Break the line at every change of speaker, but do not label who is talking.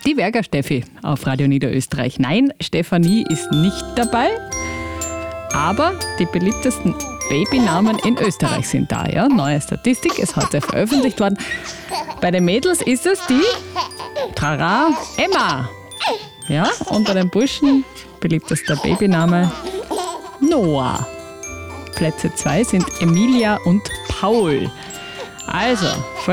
Die Werger-Steffi auf Radio Niederösterreich. Nein, Stefanie ist nicht dabei, aber die beliebtesten Babynamen in Österreich sind da. Ja? Neue Statistik ist heute veröffentlicht worden. Bei den Mädels ist es die Trara Emma. Ja? Und bei den Burschen beliebtester Babyname Noah. Plätze 2 sind Emilia und Paul. Also,